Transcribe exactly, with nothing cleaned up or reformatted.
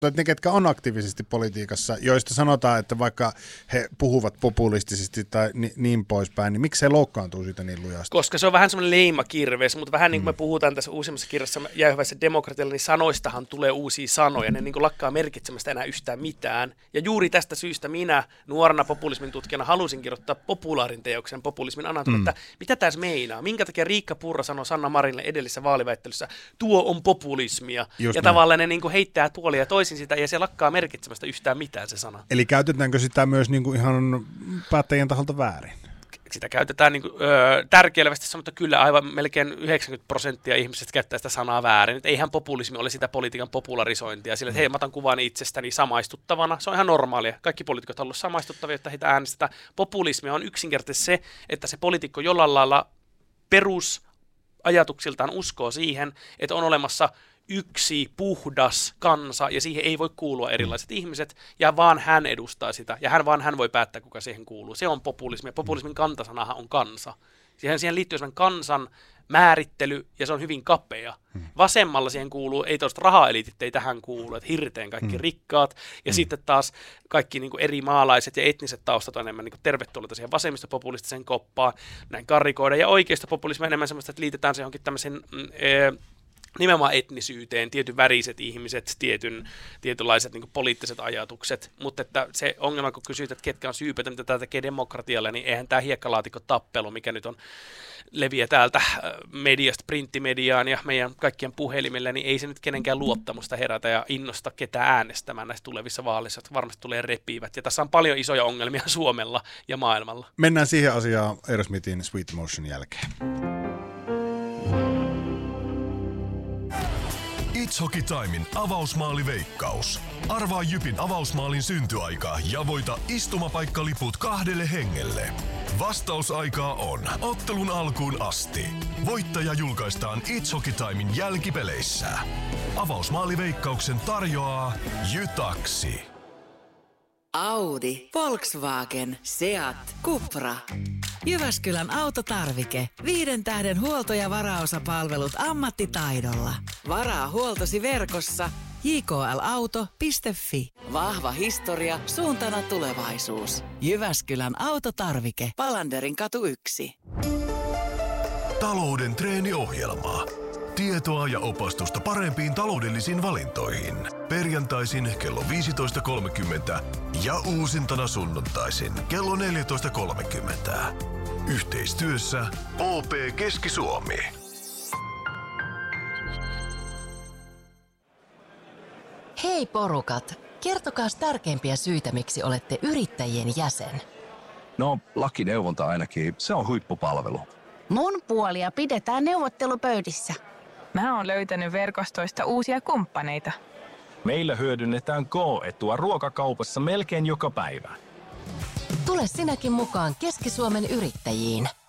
ne, ketkä on aktiivisesti politiikassa, joista sanotaan, että vaikka he puhuvat populistisesti tai ni, niin poispäin, niin miksi he loukkaantuu siitä niin lujasti? Koska se on vähän semmoinen leimakirves, mutta vähän niin kuin me puhutaan tässä uusimmassa kirjassa Jäähyvässä demokratialla, niin sanoistahan tulee uusia sanoja, ne niin kuin lakkaa merkitsemästä enää yhtään mitään. Ja juuri tästä syystä minä nuorena populismin tutkijana halusin kirjoittaa populaarin teoksen populismin anatomia, mm. että mitä tässä meinaa? Minkä takia Riikka Purra sanoi Sanna Marinille edellisessä vaaliväittelyssä, tuo on populismia. Just ja näin. tavallaan ne niin kuin heittää puolia ja toisin sitä, ja se lakkaa merkitsemästä yhtään mitään se sana. Eli käytetäänkö sitä myös niin kuin ihan päättäjien taholta väärin? Sitä käytetään niin kuin, öö, tärkeilevästi, mutta kyllä aivan melkein yhdeksänkymmentä prosenttia ihmisistä käyttää sitä sanaa väärin. Et eihän populismi ole sitä politiikan popularisointia, sillä että hei, mä otan kuvan itsestäni samaistuttavana. Se on ihan normaalia. Kaikki poliitikot haluavat samaistuttavia, että heitä äänestetään. Populismi on yksinkertaisesti se, että se poliitikko jollain lailla perusajatuksiltaan uskoo siihen, että on olemassa yksi puhdas kansa, ja siihen ei voi kuulua erilaiset ihmiset, ja vaan hän edustaa sitä, ja hän vaan hän voi päättää, kuka siihen kuuluu. Se on populismi, ja populismin kantasanahan on kansa. Siihen, siihen liittyy sellainen kansan määrittely, ja se on hyvin kapea. Hmm. Vasemmalla siihen kuuluu, ei tuosta rahaeliitit ei tähän kuulu, että hirteen kaikki hmm. rikkaat, ja hmm. sitten taas kaikki niin kuin eri maalaiset ja etniset taustat on enemmän niin kuin tervetulleita siihen vasemmistopopulistiseen koppaan, näin karrikoida, ja oikeistopopulismi enemmän semmoista, että liitetään se johonkin tämmöisen Mm, ee, nimenomaan etnisyyteen, tietyn väriset ihmiset, tietyn, tietynlaiset niin kuin poliittiset ajatukset, mutta että se ongelma, kun kysyt, että ketkä on syypäitä, mitä tämä tekee demokratialle, niin eihän tämä hiekkalaatikkotappelu, mikä nyt on leviä täältä mediasta, printtimediaan ja meidän kaikkien puhelimille, niin ei se nyt kenenkään luottamusta herätä ja innosta ketään äänestämään näissä tulevissa vaaleissa, että varmasti tulee repivät. Ja tässä on paljon isoja ongelmia Suomella ja maailmalla. Mennään siihen asiaan Aerosmithin Sweet Emotion jälkeen. It's Hockey Timen avausmaaliveikkaus. Arvaa Jypin avausmaalin syntyaika ja voita istumapaikkaliput kahdelle hengelle. Vastausaikaa on ottelun alkuun asti. Voittaja julkaistaan It's Hockey Timen jälkipeleissä. Avausmaaliveikkauksen tarjoaa Jytaksi. Audi, Volkswagen, Seat, Cupra. Jyväskylän autotarvike. Viiden tähden huolto- ja varaosapalvelut ammattitaidolla. Varaa huoltosi verkossa j k l auto piste f i. Vahva historia, suuntana tulevaisuus. Jyväskylän autotarvike. Palanderin katu yksi. Talouden treeniohjelma. Tietoa ja opastusta parempiin taloudellisiin valintoihin. Perjantaisin kello viisitoista kolmekymmentä ja uusintana sunnuntaisin kello neljätoista kolmekymmentä. Yhteistyössä O P Keski-Suomi. Hei porukat, kertokaas tärkeimpiä syitä, miksi olette yrittäjien jäsen. No, lakineuvonta ainakin, se on huippupalvelu. Mun puolia pidetään neuvottelupöydissä. Mä oon löytänyt verkostoista uusia kumppaneita. Meillä hyödynnetään K-etua ruokakaupassa melkein joka päivä. Tule sinäkin mukaan Keski-Suomen yrittäjiin.